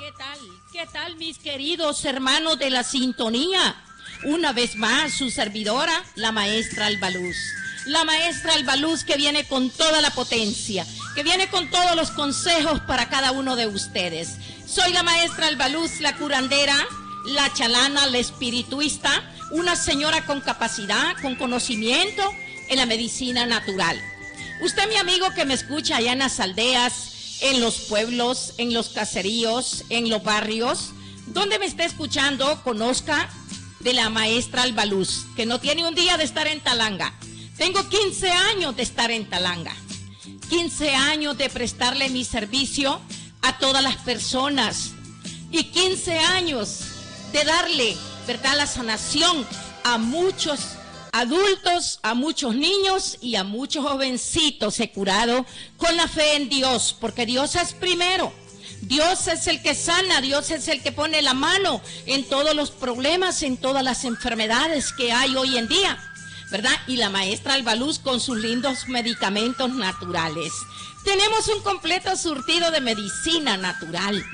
¿Qué tal? ¿Qué tal, mis queridos hermanos de la sintonía? Una vez más, su servidora, la maestra Albaluz. La maestra Albaluz que viene con toda la potencia, que viene con todos los consejos para cada uno de ustedes. Soy la maestra Albaluz, la curandera, la chalana, la espirituista, una señora con capacidad, con conocimiento en la medicina natural. Usted, mi amigo que me escucha allá en las aldeas, en los pueblos, en los caseríos, en los barrios, donde me esté escuchando, conozca de la maestra Albaluz, que no tiene un día de estar en Talanga. Tengo 15 años de estar en Talanga, 15 años de prestarle mi servicio a todas las personas y 15 años de darle, ¿verdad?, la sanación a muchos adultos, a muchos niños y a muchos jovencitos. He curado con la fe en Dios, porque Dios es primero. Dios es el que sana, Dios es el que pone la mano en todos los problemas, en todas las enfermedades que hay hoy en día, ¿verdad? Y la maestra Albaluz con sus lindos medicamentos naturales. Tenemos un completo surtido de medicina natural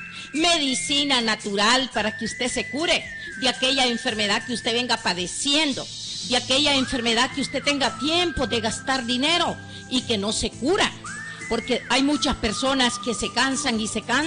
para que usted se cure de aquella enfermedad que usted venga padeciendo, de aquella enfermedad que usted tenga tiempo de gastar dinero y que no se cura. Porque hay muchas personas que se cansan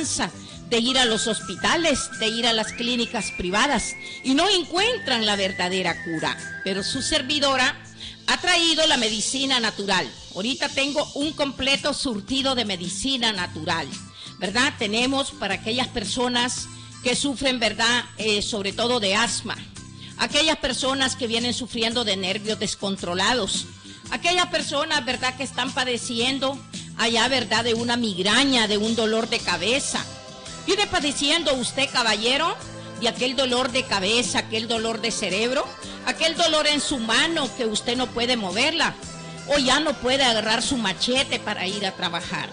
de ir a los hospitales, de ir a las clínicas privadas y no encuentran la verdadera cura. Pero su servidora ha traído la medicina natural. Ahorita tengo un completo surtido de medicina natural, ¿verdad? Tenemos para aquellas personas que sufren, ¿verdad?, sobre todo de asma, aquellas personas que vienen sufriendo de nervios descontrolados, aquellas personas, ¿verdad?, que están padeciendo allá, ¿verdad?, de una migraña, de un dolor de cabeza. ¿Viene padeciendo usted, caballero, de aquel dolor de cabeza, aquel dolor de cerebro, aquel dolor en su mano que usted no puede moverla, o ya no puede agarrar su machete para ir a trabajar?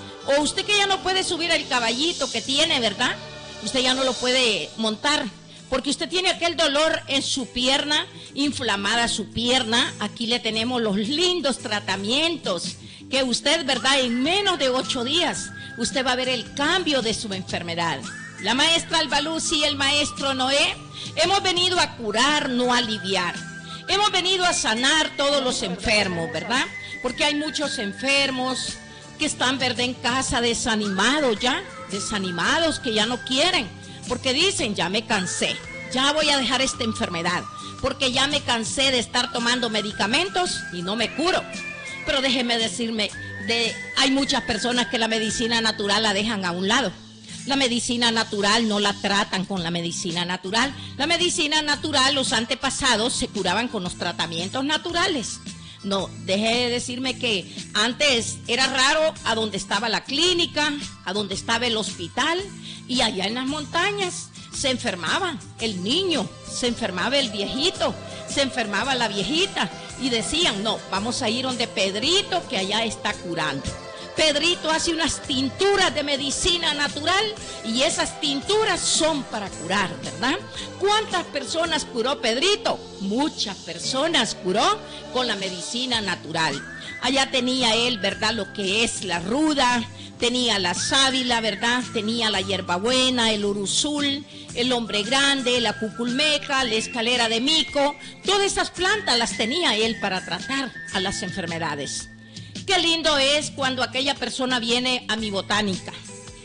O usted que ya no puede subir el caballito que tiene, ¿verdad? Usted ya no lo puede montar, porque usted tiene aquel dolor en su pierna, inflamada su pierna. Aquí le tenemos los lindos tratamientos que usted, ¿verdad?, en menos de 8 días, usted va a ver el cambio de su enfermedad. La maestra Albaluz y el maestro Noé hemos venido a curar, no a aliviar. Hemos venido a sanar todos los enfermos, ¿verdad? Porque hay muchos enfermos que están, ¿verdad?, en casa desanimados ya, desanimados, que ya no quieren, porque dicen, ya me cansé, ya voy a dejar esta enfermedad, porque ya me cansé de estar tomando medicamentos y no me curo. Pero déjeme decirme, hay muchas personas que la medicina natural la dejan a un lado. La medicina natural no la tratan con la medicina natural. La medicina natural, los antepasados se curaban con los tratamientos naturales. No, deje de decirme que antes era raro a donde estaba la clínica, a donde estaba el hospital, y allá en las montañas se enfermaba el niño, se enfermaba el viejito, se enfermaba la viejita, y decían, no, vamos a ir donde Pedrito, que allá está curando. Pedrito hace unas tinturas de medicina natural y esas tinturas son para curar, ¿verdad? ¿Cuántas personas curó Pedrito? Muchas personas curó con la medicina natural. Allá tenía él, ¿verdad?, lo que es la ruda, tenía la sábila, ¿verdad?, tenía la hierbabuena, el uruzul, el hombre grande, la cuculmeca, la escalera de mico. Todas esas plantas las tenía él para tratar a las enfermedades. Qué lindo es cuando aquella persona viene a mi botánica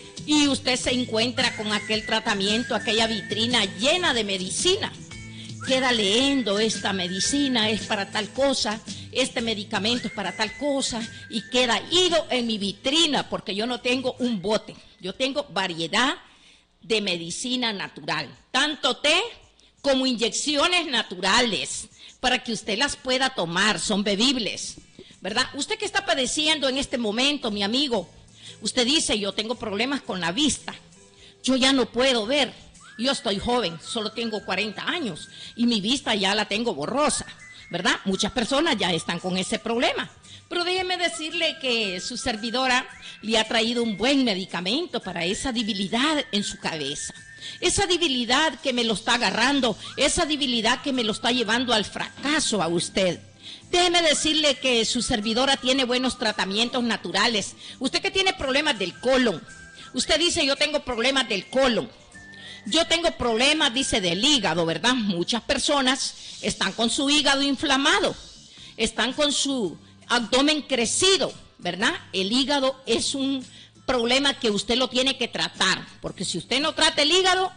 y usted se encuentra con aquel tratamiento, aquella vitrina llena de medicina. Queda leyendo, esta medicina es para tal cosa, este medicamento es para tal cosa, y queda ido en mi vitrina, porque yo no tengo un bote, yo tengo variedad de medicina natural, tanto té como inyecciones naturales, para que usted las pueda tomar, son bebibles, ¿verdad? Usted que está padeciendo en este momento, mi amigo, usted dice, yo tengo problemas con la vista, yo ya no puedo ver, yo estoy joven, solo tengo 40 años y mi vista ya la tengo borrosa, ¿verdad? Muchas personas ya están con ese problema, pero déjeme decirle que su servidora le ha traído un buen medicamento para esa debilidad en su cabeza. Esa debilidad que me lo está agarrando, esa debilidad que me lo está llevando al fracaso a usted. Déjeme decirle que su servidora tiene buenos tratamientos naturales. Usted que tiene problemas del colon, Usted dice, yo tengo problemas del colon. Yo tengo problemas, dice, del hígado, ¿verdad? Muchas personas están con su hígado inflamado, están con su abdomen crecido, ¿verdad? El hígado es un problema que usted lo tiene que tratar, porque si usted no trata el hígado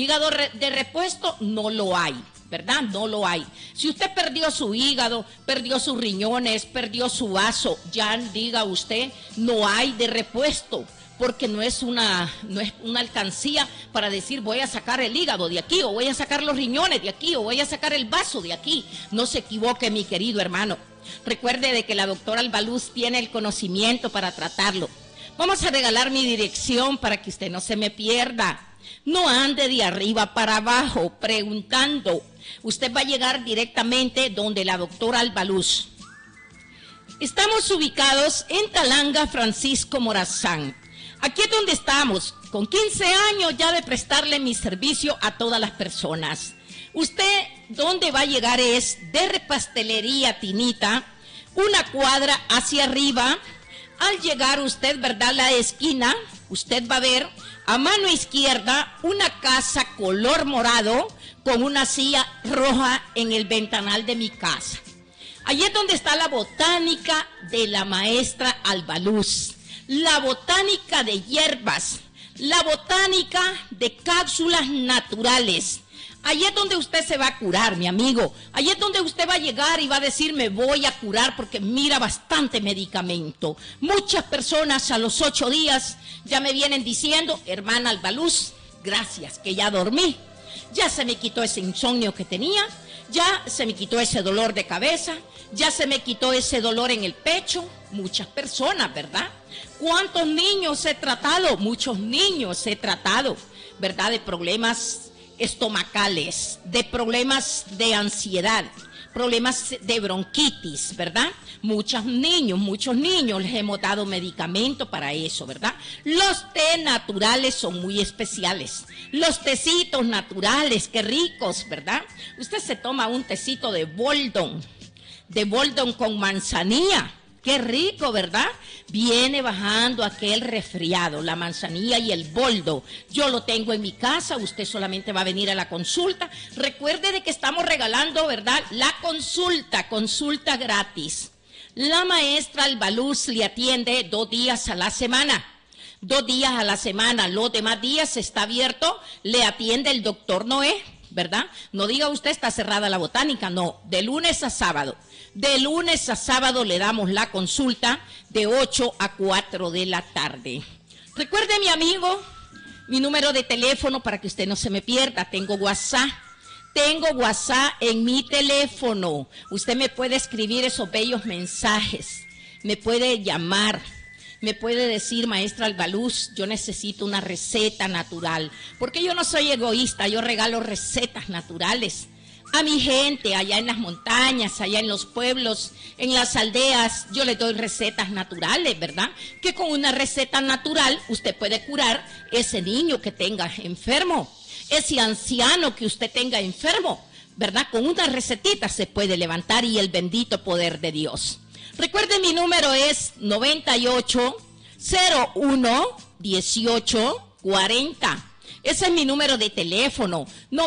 de repuesto no lo hay, ¿verdad? No lo hay. Si usted perdió su hígado, perdió sus riñones, perdió su vaso, ya diga usted, no hay de repuesto, porque no es una alcancía para decir voy a sacar el hígado de aquí, o voy a sacar los riñones de aquí, o voy a sacar el vaso de aquí. No se equivoque, mi querido hermano. Recuerde de que la doctora Albaluz tiene el conocimiento para tratarlo. Vamos a regalar mi dirección para que usted no se me pierda. No ande de arriba para abajo preguntando. Usted va a llegar directamente donde la doctora Albaluz. Estamos ubicados en Talanga, Francisco Morazán. Aquí es donde estamos, con 15 años ya de prestarle mi servicio a todas las personas. Usted, ¿dónde va a llegar? Es de Repastelería Tinita, una cuadra hacia arriba. Al llegar usted, ¿verdad?, la esquina, usted va a ver a mano izquierda una casa color morado con una silla roja en el ventanal de mi casa. Allí es donde está la botánica de la maestra Albaluz. La botánica de hierbas, la botánica de cápsulas naturales. Allí es donde usted se va a curar, mi amigo. Allí es donde usted va a llegar y va a decir, me voy a curar porque mira bastante medicamento. Muchas personas a los 8 días ya me vienen diciendo, hermana Albaluz, gracias que ya dormí. Ya se me quitó ese insomnio que tenía, ya se me quitó ese dolor de cabeza, ya se me quitó ese dolor en el pecho. Muchas personas, ¿verdad? ¿Cuántos niños he tratado? Muchos niños he tratado, ¿verdad? De problemas estomacales, de problemas de ansiedad, problemas de bronquitis, ¿verdad? Muchos niños les hemos dado medicamento para eso, ¿verdad? Los té naturales son muy especiales. Los tecitos naturales, qué ricos, ¿verdad? Usted se toma un tecito de boldón con manzanilla. Qué rico, ¿verdad? Viene bajando aquel resfriado, la manzanilla y el boldo. Yo lo tengo en mi casa, usted solamente va a venir a la consulta. Recuerde de que estamos regalando, ¿verdad?, la consulta gratis. La maestra Albaluz le atiende 2 días a la semana. 2 días a la semana, los demás días está abierto, le atiende el doctor Noé, ¿verdad? No diga usted está cerrada la botánica, no, de lunes a sábado. De lunes a sábado le damos la consulta de 8 a 4 de la tarde. Recuerde, mi amigo, mi número de teléfono para que usted no se me pierda. Tengo WhatsApp en mi teléfono. Usted me puede escribir esos bellos mensajes, me puede llamar, me puede decir, maestra Albaluz, yo necesito una receta natural, porque yo no soy egoísta, yo regalo recetas naturales a mi gente allá en las montañas, allá en los pueblos, en las aldeas. Yo le doy recetas naturales, ¿verdad? Que con una receta natural usted puede curar ese niño que tenga enfermo, ese anciano que usted tenga enfermo, ¿verdad? Con una recetita se puede levantar y el bendito poder de Dios. Recuerde, mi número es 9801-1840. Ese es mi número de teléfono,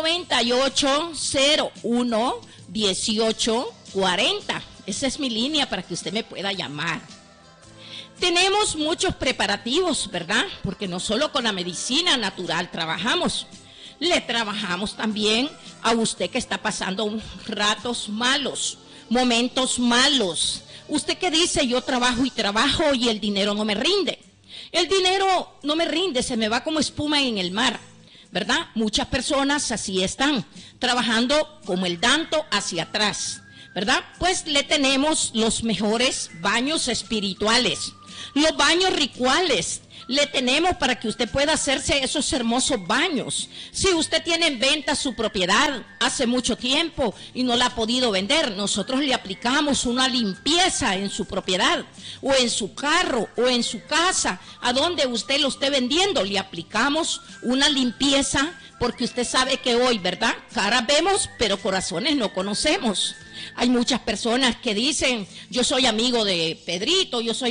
9801-1840. Esa es mi línea para que usted me pueda llamar. Tenemos muchos preparativos, ¿verdad? Porque no solo con la medicina natural trabajamos. Le trabajamos también a usted que está pasando ratos malos, momentos malos. Usted que dice, yo trabajo y el dinero no me rinde. El dinero no me rinde, se me va como espuma en el mar, ¿verdad? Muchas personas así están, trabajando como el danto hacia atrás, ¿verdad? Pues le tenemos los mejores baños espirituales, los baños rituales. Le tenemos para que usted pueda hacerse esos hermosos baños. Si usted tiene en venta su propiedad hace mucho tiempo y no la ha podido vender, nosotros le aplicamos una limpieza en su propiedad, o en su carro, o en su casa, a donde usted lo esté vendiendo. Le aplicamos una limpieza, porque usted sabe que hoy, ¿verdad?, caras vemos, pero corazones no conocemos. Hay muchas personas que dicen, yo soy amigo de Pedrito, yo soy amigo de José.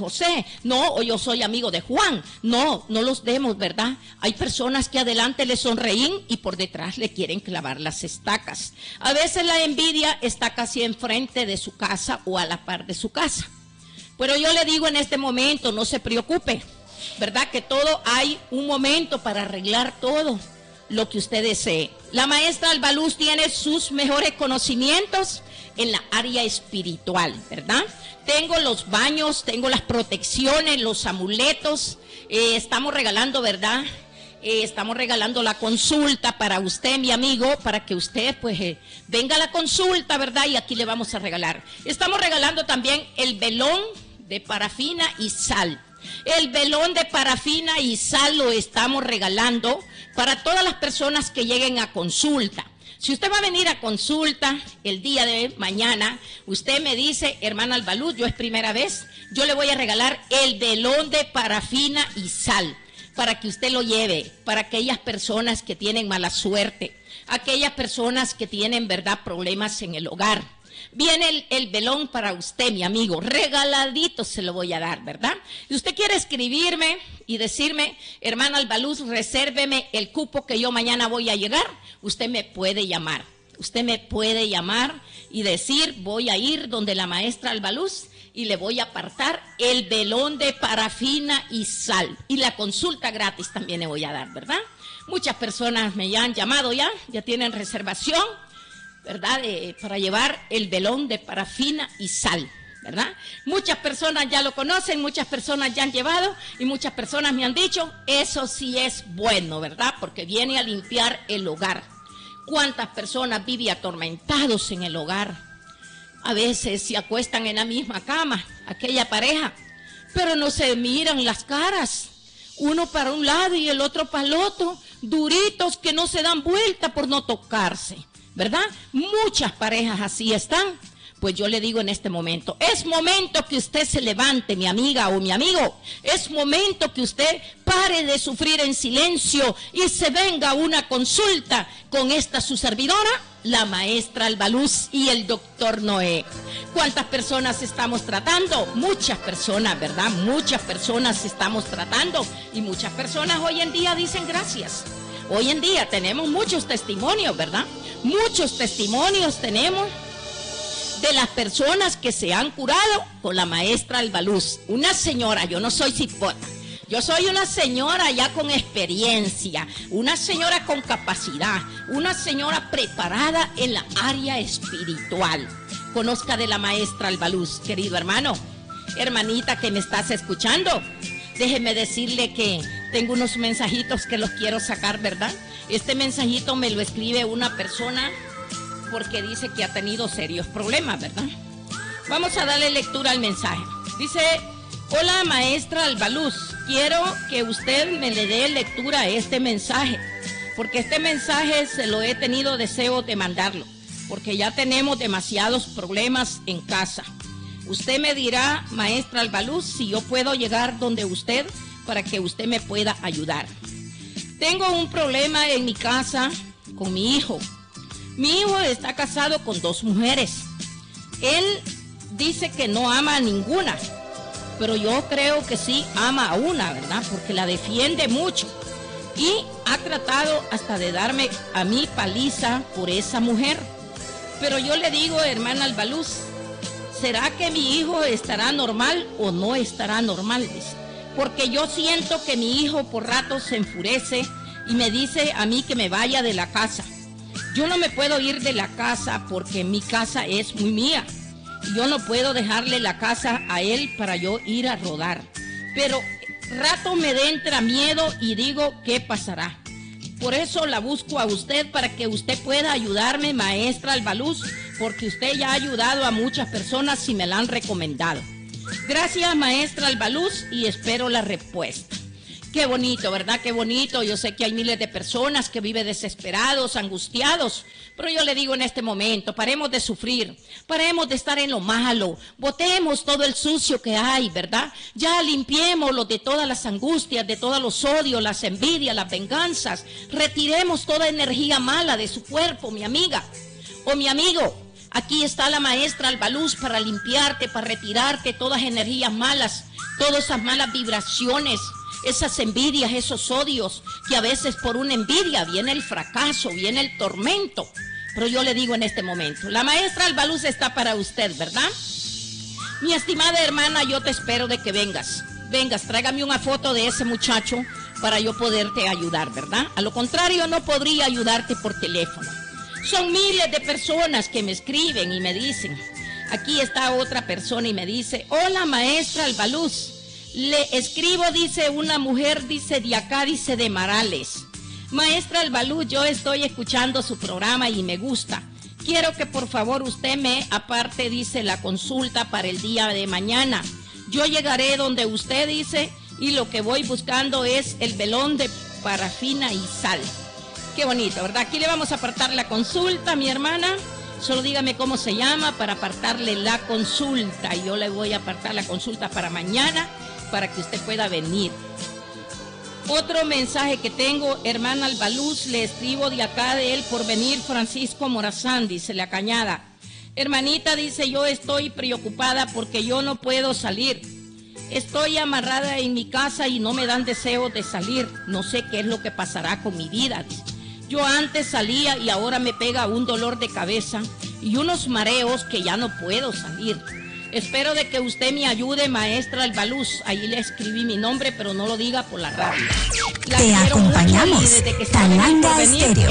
José, no, o yo soy amigo de Juan. No, no los demos, ¿verdad? Hay personas que adelante le sonreín y por detrás le quieren clavar las estacas. A veces la envidia está casi enfrente de su casa o a la par de su casa. Pero yo le digo en este momento, no se preocupe, ¿verdad? Que todo hay un momento para arreglar todo lo que usted desee. La maestra Albaluz tiene sus mejores conocimientos en la área espiritual, ¿verdad? Tengo los baños, tengo las protecciones, los amuletos, estamos regalando, ¿verdad? Estamos regalando la consulta para usted, mi amigo, para que usted pues venga a la consulta, ¿verdad? Y aquí le vamos a regalar. Estamos regalando también el velón de parafina y sal. El velón de parafina y sal lo estamos regalando para todas las personas que lleguen a consulta. Si usted va a venir a consulta el día de mañana, usted me dice, hermana Albaluz, yo es primera vez, yo le voy a regalar el velón de parafina y sal para que usted lo lleve, para aquellas personas que tienen mala suerte, aquellas personas que tienen, ¿verdad?, problemas en el hogar. Viene el velón para usted, mi amigo, regaladito se lo voy a dar, ¿verdad? Si usted quiere escribirme y decirme, hermana Albaluz, resérveme el cupo que yo mañana voy a llegar, usted me puede llamar. Usted me puede llamar y decir, voy a ir donde la maestra Albaluz y le voy a apartar el velón de parafina y sal. Y la consulta gratis también le voy a dar, ¿verdad? Muchas personas me han llamado ya tienen reservación, ¿verdad? Para llevar el velón de parafina y sal, ¿verdad? Muchas personas ya lo conocen, muchas personas ya han llevado y muchas personas me han dicho, eso sí es bueno, ¿verdad? Porque viene a limpiar el hogar. ¿Cuántas personas viven atormentados en el hogar? A veces se acuestan en la misma cama, aquella pareja, pero no se miran las caras. Uno para un lado y el otro para el otro, duritos que no se dan vuelta por no tocarse, ¿verdad? Muchas parejas así están. Pues yo le digo en este momento, es momento que usted se levante, mi amiga o mi amigo. Es momento que usted pare de sufrir en silencio y se venga a una consulta con esta su servidora, la maestra Albaluz y el doctor Noé. ¿Cuántas personas estamos tratando? Muchas personas, ¿verdad? Muchas personas estamos tratando y muchas personas hoy en día dicen gracias. Hoy en día tenemos muchos testimonios, ¿verdad? Muchos testimonios tenemos de las personas que se han curado con la maestra Albaluz. Una señora, yo no soy cipota, yo soy una señora ya con experiencia, una señora con capacidad, una señora preparada en la área espiritual. Conozca de la maestra Albaluz, querido hermano, hermanita que me estás escuchando. Déjeme decirle que tengo unos mensajitos que los quiero sacar, ¿verdad? Este mensajito me lo escribe una persona porque dice que ha tenido serios problemas, ¿verdad? Vamos a darle lectura al mensaje. Dice, hola maestra Albaluz, quiero que usted me le dé lectura a este mensaje, porque este mensaje se lo he tenido deseo de mandarlo, porque ya tenemos demasiados problemas en casa. Usted me dirá, maestra Albaluz, si yo puedo llegar donde usted para que usted me pueda ayudar. Tengo un problema en mi casa con mi hijo. Mi hijo está casado con 2 mujeres. Él dice que no ama a ninguna, pero yo creo que sí ama a una, ¿verdad? Porque la defiende mucho. Y ha tratado hasta de darme a mí paliza por esa mujer. Pero yo le digo, hermana Albaluz, ¿será que mi hijo estará normal o no estará normal? Dice. Porque yo siento que mi hijo por rato se enfurece y me dice a mí que me vaya de la casa. Yo no me puedo ir de la casa porque mi casa es muy mía. Yo no puedo dejarle la casa a él para yo ir a rodar. Pero rato me entra miedo y digo, ¿qué pasará? Por eso la busco a usted para que usted pueda ayudarme, maestra Albaluz, porque usted ya ha ayudado a muchas personas y me la han recomendado. Gracias, maestra Albaluz, y espero la respuesta. Qué bonito, ¿verdad? Qué bonito. Yo sé que hay miles de personas que viven desesperados, angustiados, pero yo le digo en este momento, paremos de sufrir, paremos de estar en lo malo, botemos todo el sucio que hay, ¿verdad? Ya limpiémoslo de todas las angustias, de todos los odios, las envidias, las venganzas. Retiremos toda energía mala de su cuerpo, mi amiga o mi amigo. Aquí está la maestra Albaluz para limpiarte, para retirarte todas energías malas, todas esas malas vibraciones, esas envidias, esos odios, que a veces por una envidia viene el fracaso, viene el tormento. Pero yo le digo en este momento, la maestra Albaluz está para usted, ¿verdad? Mi estimada hermana, yo te espero de que vengas, tráigame una foto de ese muchacho para yo poderte ayudar, ¿verdad? A lo contrario, no podría ayudarte por teléfono. Son miles de personas que me escriben y me dicen, aquí está otra persona y me dice, hola maestra Albaluz, le escribo, dice una mujer, dice de acá, dice de Marales. Maestra Albaluz, yo estoy escuchando su programa y me gusta. Quiero que por favor usted me aparte, dice, la consulta para el día de mañana. Yo llegaré donde usted, dice, y lo que voy buscando es el velón de parafina y sal. Qué bonito, ¿verdad? Aquí le vamos a apartar la consulta, mi hermana. Solo dígame cómo se llama para apartarle la consulta. Y yo le voy a apartar la consulta para mañana, para que usted pueda venir. Otro mensaje que tengo, hermana Albaluz, le escribo de acá de El Porvenir, Francisco Morazán, dice La Cañada. Hermanita, dice, yo estoy preocupada porque yo no puedo salir. Estoy amarrada en mi casa y no me dan deseo de salir. No sé qué es lo que pasará con mi vida. Yo antes salía y ahora me pega un dolor de cabeza y unos mareos que ya no puedo salir. Espero de que usted me ayude, maestra Albaluz. Ahí le escribí mi nombre, pero no lo diga por la radio. Te acompañamos. Talanga Estéreo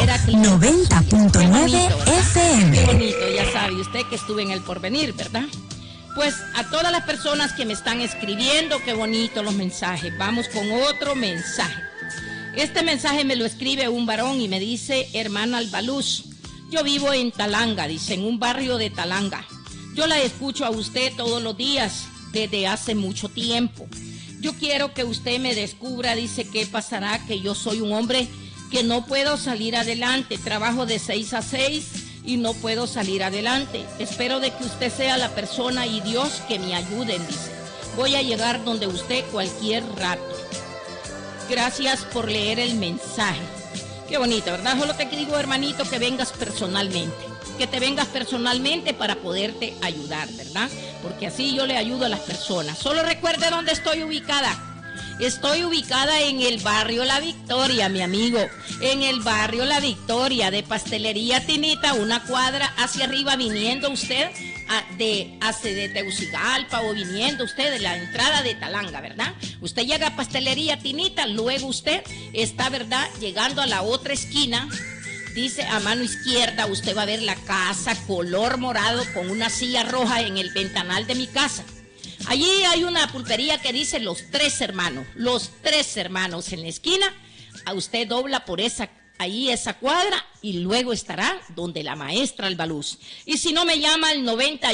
90.9 FM. Qué bonito, ya sabe usted que estuve en El Porvenir, ¿verdad? Pues a todas las personas que me están escribiendo, qué bonito los mensajes. Vamos con otro mensaje. Este mensaje me lo escribe un varón y me dice, hermana Albaluz, yo vivo en Talanga, dice, en un barrio de Talanga. Yo la escucho a usted todos los días desde hace mucho tiempo. Yo quiero que usted me descubra, dice, qué pasará, que yo soy un hombre que no puedo salir adelante. Trabajo de 6 a 6 y no puedo salir adelante. Espero de que usted sea la persona y Dios que me ayuden, dice. Voy a llegar donde usted cualquier rato. Gracias por leer el mensaje. Qué bonito, ¿verdad? Solo te digo, hermanito, que vengas personalmente. Que te vengas personalmente para poderte ayudar, ¿verdad? Porque así yo le ayudo a las personas. Solo recuerde dónde estoy ubicada. Estoy ubicada en el barrio La Victoria, mi amigo. En el barrio La Victoria, de Pastelería Tinita, una cuadra hacia arriba, viniendo usted de Tegucigalpa o viniendo usted de la entrada de Talanga, ¿verdad? Usted llega a Pastelería Tinita, luego usted está, ¿verdad?, llegando a la otra esquina. Dice, a mano izquierda usted va a ver la casa color morado con una silla roja en el ventanal de mi casa. Allí hay una pulpería que dice Los Tres Hermanos. Los Tres Hermanos en la esquina. A usted dobla por esa cuadra y luego estará donde la maestra Albaluz. Y si no, me llama al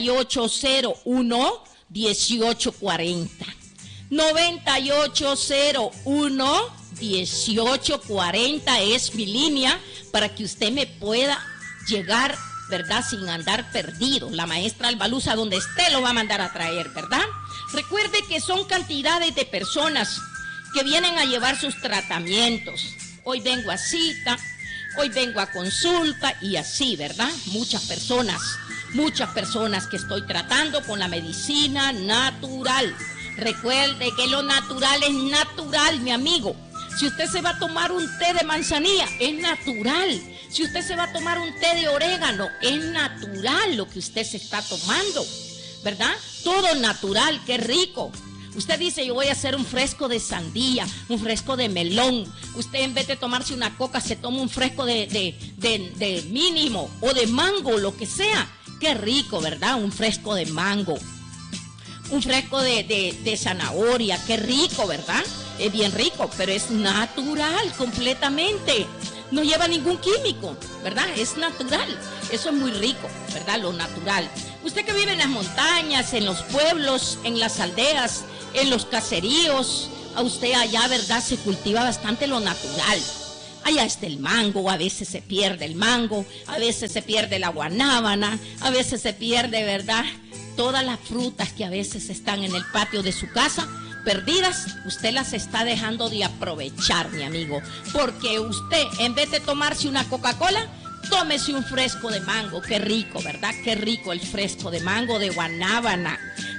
9801-1840. 9801-1840 es mi línea para que usted me pueda llegar, ¿verdad?, sin andar perdido. La maestra Albaluz a donde esté lo va a mandar a traer, ¿verdad? Recuerde que son cantidades de personas que vienen a llevar sus tratamientos. Hoy vengo a cita, hoy vengo a consulta y así, ¿verdad? Muchas personas que estoy tratando con la medicina natural. Recuerde que lo natural es natural, mi amigo. Si usted se va a tomar un té de manzanilla, es natural. Si usted se va a tomar un té de orégano, es natural lo que usted se está tomando, ¿verdad? Todo natural, qué rico. Usted dice, yo voy a hacer un fresco de sandía, un fresco de melón. Usted en vez de tomarse una coca, se toma un fresco de mínimo o de mango, lo que sea. Qué rico, ¿verdad? Un fresco de mango. Un fresco de zanahoria, qué rico, ¿verdad? Es bien rico, pero es natural completamente. No lleva ningún químico, ¿verdad? Es natural. Eso es muy rico, ¿verdad? Lo natural. Usted que vive en las montañas, en los pueblos, en las aldeas, en los caseríos, a usted allá, ¿verdad?, se cultiva bastante lo natural. Allá está el mango, a veces se pierde el mango, a veces se pierde la guanábana, a veces se pierde, ¿verdad?, todas las frutas que a veces están en el patio de su casa, perdidas, usted las está dejando de aprovechar, mi amigo. Porque usted, en vez de tomarse una Coca-Cola, tómese un fresco de mango. Qué rico, ¿verdad? Qué rico el fresco de mango, de guanábana,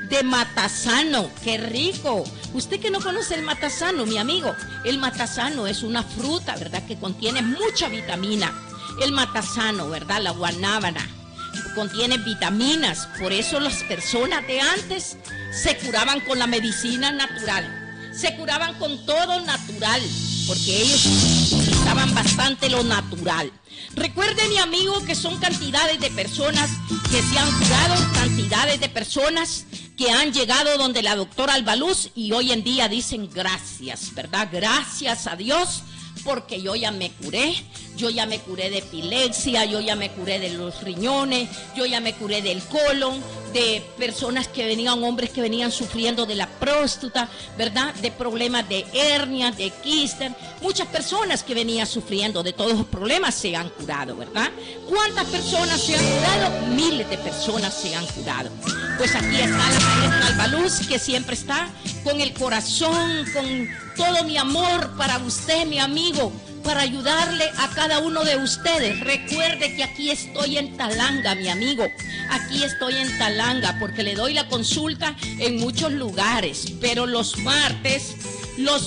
de matasano. ¡Qué rico! Usted que no conoce el matasano, mi amigo, el matasano es una fruta, ¿verdad?, que contiene mucha vitamina. El matasano, ¿verdad?, la guanábana, contiene vitaminas. Por eso las personas de antes se curaban con la medicina natural, se curaban con todo natural, porque ellos utilizaban bastante lo natural. Recuerde, mi amigo, que son cantidades de personas que se han curado, cantidades de personas que han llegado donde la doctora Albaluz y hoy en día dicen gracias, ¿verdad? Gracias a Dios, porque yo ya me curé de epilepsia, yo ya me curé de los riñones, yo ya me curé del colon, de personas que venían, hombres que venían sufriendo de la próstata, ¿verdad?, de problemas de hernia, de quiste. Muchas personas que venían sufriendo de todos los problemas se han curado, ¿verdad? ¿Cuántas personas se han curado? Miles de personas se han curado. Pues aquí está la maestra Albaluz, que siempre está con el corazón, con todo mi amor para usted, mi amigo, para ayudarle a cada uno de ustedes. Recuerde que aquí estoy en Talanga, mi amigo. Aquí estoy en Talanga porque le doy la consulta en muchos lugares, pero los martes, los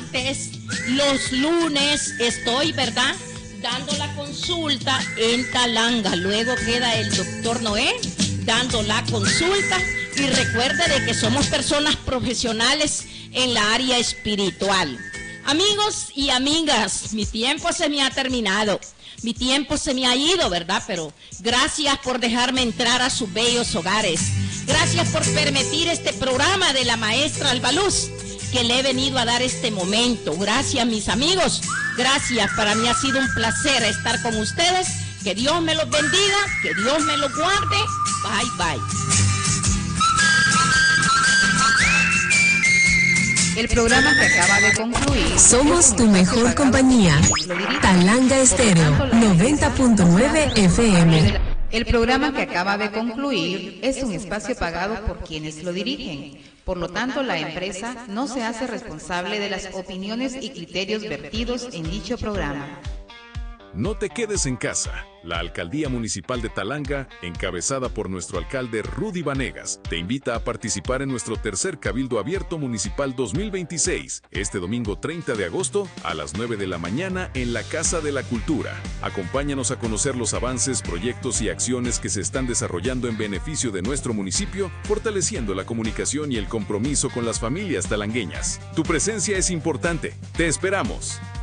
lunes estoy, ¿verdad?, dando la consulta en Talanga. Luego queda el doctor Noé dando la consulta. Y recuerde de que somos personas profesionales en la área espiritual. Amigos y amigas, mi tiempo se me ha terminado, mi tiempo se me ha ido, ¿verdad? Pero gracias por dejarme entrar a sus bellos hogares. Gracias por permitir este programa de la maestra Albaluz, que le he venido a dar este momento. Gracias, mis amigos. Gracias, para mí ha sido un placer estar con ustedes. Que Dios me los bendiga, que Dios me los guarde. Bye, bye. El programa que acaba de concluir. Somos tu mejor compañía. Talanga Estéreo 90.9 FM. El programa que acaba de concluir es un espacio pagado por quienes lo dirigen. Por lo tanto, la empresa no se hace responsable de las opiniones y criterios vertidos en dicho programa. No te quedes en casa. La Alcaldía Municipal de Talanga, encabezada por nuestro alcalde Rudy Vanegas, te invita a participar en nuestro tercer Cabildo Abierto Municipal 2026, este domingo 30 de agosto a las 9 de la mañana en la Casa de la Cultura. Acompáñanos a conocer los avances, proyectos y acciones que se están desarrollando en beneficio de nuestro municipio, fortaleciendo la comunicación y el compromiso con las familias talangueñas. Tu presencia es importante. Te esperamos.